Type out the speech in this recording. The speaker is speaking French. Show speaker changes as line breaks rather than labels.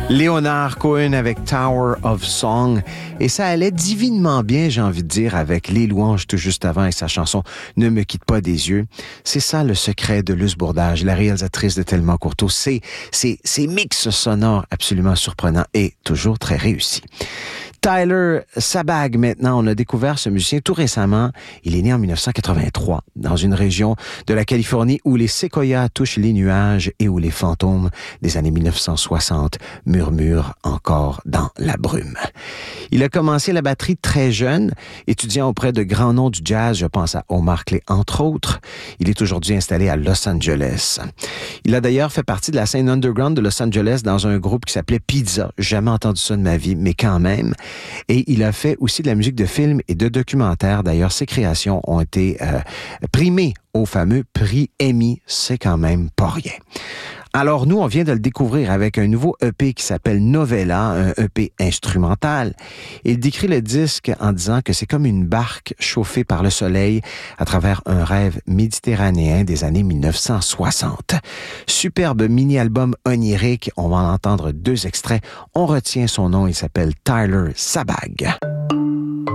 Leonard Cohen avec Tower of Song. Et ça allait divinement bien, j'ai envie de dire, avec Les Louanges tout juste avant et sa chanson Ne me quitte pas des yeux. C'est ça le secret de Luce Bourdage, la réalisatrice de Tellement Courteau. C'est ces mix sonores absolument surprenants et toujours très réussis. Tyler Sabag, maintenant, on a découvert ce musicien tout récemment. Il est né en 1983 dans une région de la Californie où les séquoias touchent les nuages et où les fantômes des années 1960 murmurent encore dans la brume. Il a commencé la batterie très jeune, étudiant auprès de grands noms du jazz, je pense à Omar Clay entre autres. Il est aujourd'hui installé à Los Angeles. Il a d'ailleurs fait partie de la scène underground de Los Angeles dans un groupe qui s'appelait Pizza. Jamais entendu ça de ma vie, mais quand même. Et il a fait aussi de la musique de film et de documentaire. D'ailleurs, ses créations ont été primées au fameux prix Emmy. C'est quand même pas rien. Alors, nous, on vient de le découvrir avec un nouveau EP qui s'appelle Novella, un EP instrumental. Il décrit le disque en disant que c'est comme une barque chauffée par le soleil à travers un rêve méditerranéen des années 1960. Superbe mini-album onirique. On va en entendre 2 extraits. On retient son nom. Il s'appelle Tyler Sabag.